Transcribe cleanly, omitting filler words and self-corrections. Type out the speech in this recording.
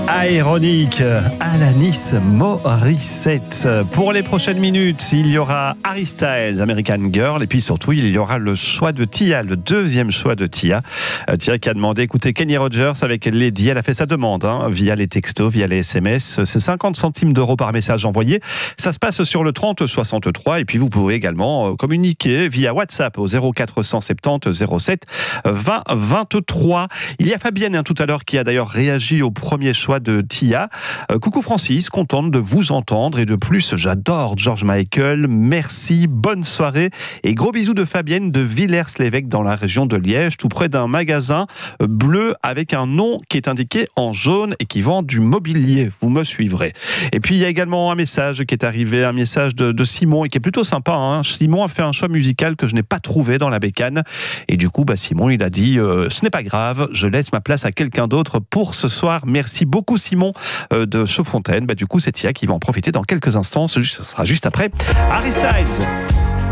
Aéronique, Alanis Morissette. Pour les prochaines minutes, il y aura Harry Styles, American Girl, et puis surtout, il y aura le choix de Tia, le deuxième choix de Tia. Tia qui a demandé, écoutez, Kenny Rogers avec Lady, elle a fait sa demande, via les textos, via les SMS. C'est 50 centimes d'euros par message envoyé. Ça se passe sur le 30 63, et puis vous pouvez également communiquer via WhatsApp au 0470 07 20 23. Il y a Fabienne tout à l'heure qui a d'ailleurs réagi au premier choix de Tia. Coucou Francis, contente de vous entendre et de plus, j'adore George Michael. Merci, bonne soirée et gros bisous de Fabienne de Villers-l'Évêque dans la région de Liège, tout près d'un magasin bleu avec un nom qui est indiqué en jaune et qui vend du mobilier. Vous me suivrez. Et puis il y a également un message qui est arrivé, un message de Simon et qui est plutôt sympa. Simon a fait un choix musical que je n'ai pas trouvé dans la bécane et du coup Simon il a dit ce n'est pas grave, je laisse ma place à quelqu'un d'autre pour ce soir. Merci beaucoup Simon de Chaudfontaine. Du coup c'est Tia qui va en profiter dans quelques instants. Ce sera juste après Harry Styles.